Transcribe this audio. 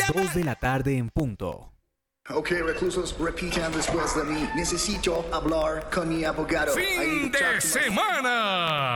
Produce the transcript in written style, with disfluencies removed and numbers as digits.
2 de la tarde en punto. Ok, reclusos, repitan después de mí. Necesito hablar con mi abogado. ¡Fin de semana!